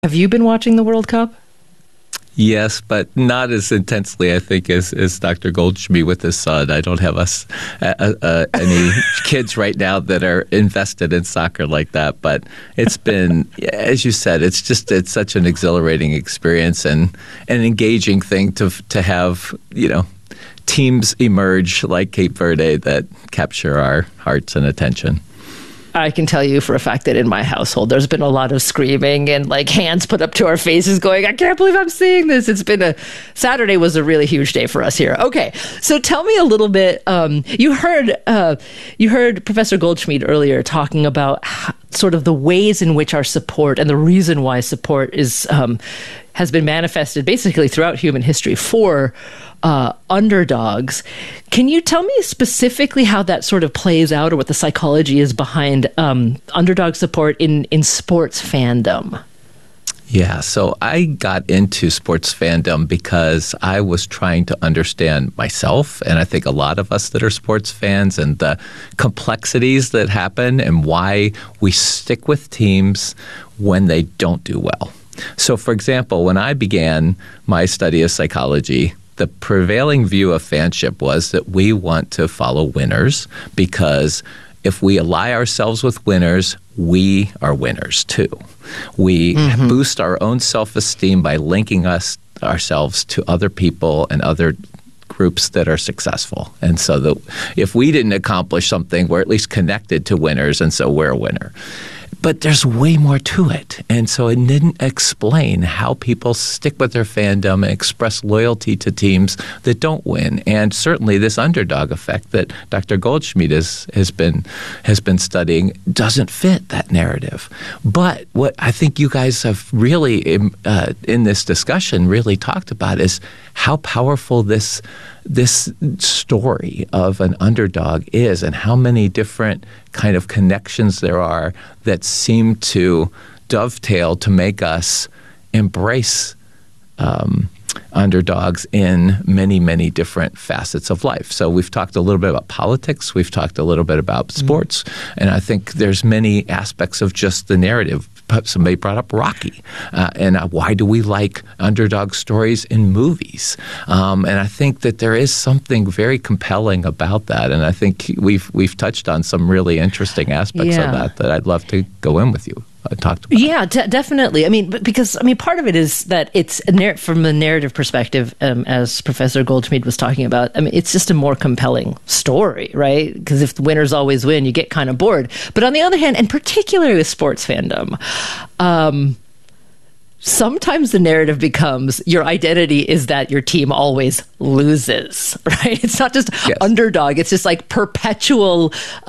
Have you been watching the World Cup? Yes, but not as intensely, I think, as Dr. Goldschmidt with his son. I don't have any kids right now that are invested in soccer like that. But it's been, as you said, it's such an exhilarating experience and an engaging thing to have, teams emerge like Cape Verde that capture our hearts and attention. I can tell you for a fact that in my household, there's been a lot of screaming and hands put up to our faces going, I can't believe I'm seeing this. Saturday was a really huge day for us here. Okay. So tell me a little bit, you heard Professor Goldschmidt earlier talking about sort of the ways in which our support and the reason why support has been manifested basically throughout human history for underdogs. Can you tell me specifically how that sort of plays out or what the psychology is behind underdog support in sports fandom? Yeah, so I got into sports fandom because I was trying to understand myself, and I think a lot of us that are sports fans, and the complexities that happen and why we stick with teams when they don't do well. So, for example, when I began my study of psychology, the prevailing view of fanship was that we want to follow winners because if we ally ourselves with winners, we are winners too. We boost our own self-esteem by linking ourselves to other people and other groups that are successful. And so if we didn't accomplish something, we're at least connected to winners, and so we're a winner. But there's way more to it. And so it didn't explain how people stick with their fandom and express loyalty to teams that don't win. And certainly this underdog effect that Dr. Goldschmidt has been studying doesn't fit that narrative. But what I think you guys have really, in this discussion, really talked about is how powerful this story of an underdog is and how many different kind of connections there are that seem to dovetail to make us embrace underdogs in many, many different facets of life. So we've talked a little bit about politics. We've talked a little bit about sports. And I think there's many aspects of just the narrative. Somebody brought up Rocky. And why do we like underdog stories in movies? And I think that there is something very compelling about that. And I think we've touched on some really interesting aspects of that I'd love to go in with you. Talked about. Yeah, definitely. I mean, because part of it is that it's from the narrative perspective, as Professor Goldschmidt was talking about. I mean, it's just a more compelling story, right? Because if the winners always win, you get kind of bored. But on the other hand, and particularly with sports fandom, sometimes the narrative becomes your identity is that your team always loses, right? It's not just underdog. It's just like perpetual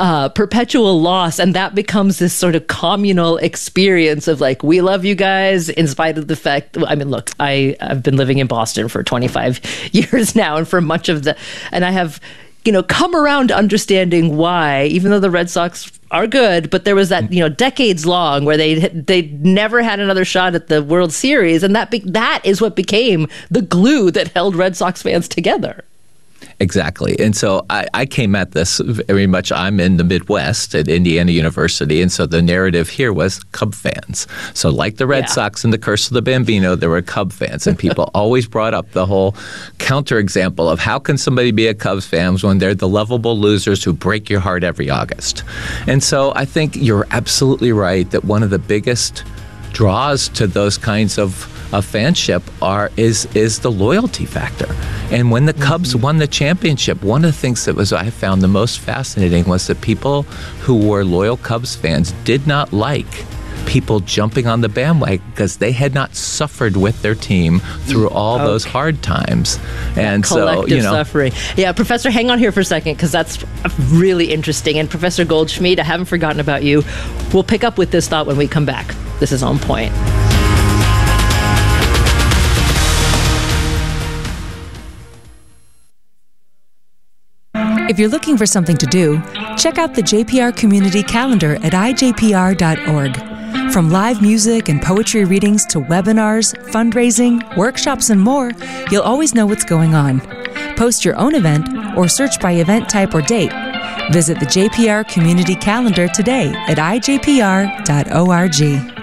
loss. And that becomes this sort of communal experience of we love you guys in spite of the fact. I mean, look, I've been living in Boston for 25 years now. And for much of and I have, come around to understanding why, even though the Red Sox are good, but there was that, decades long where they never had another shot at the World Series. And that is what became the glue that held Red Sox fans together. Exactly. And so I came at this very much. I'm in the Midwest at Indiana University. And so the narrative here was Cub fans. So like the Red Sox and the Curse of the Bambino, there were Cub fans. And people always brought up the whole counterexample of how can somebody be a Cubs fan when they're the lovable losers who break your heart every August. And so I think you're absolutely right that one of the biggest draws to those kinds of fanship is the loyalty factor. And when the Cubs won the championship, one of the things that I found the most fascinating was that people who were loyal Cubs fans did not like people jumping on the bandwagon because they had not suffered with their team through all those hard times. And collective suffering. Yeah, Professor, hang on here for a second because that's really interesting. And Professor Goldschmidt, I haven't forgotten about you. We'll pick up with this thought when we come back. This is On Point. If you're looking for something to do, check out the JPR Community Calendar at ijpr.org. From live music and poetry readings to webinars, fundraising, workshops, and more, you'll always know what's going on. Post your own event or search by event type or date. Visit the JPR Community Calendar today at ijpr.org.